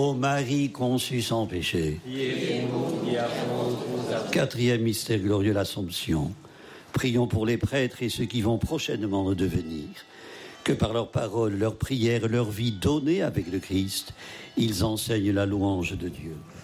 Ô Marie conçue sans péché. Quatrième mystère glorieux, l'Assomption. Prions pour les prêtres et ceux qui vont prochainement le devenir. Que par leurs paroles, leurs prières, leur vie donnée avec le Christ, ils enseignent la louange de Dieu.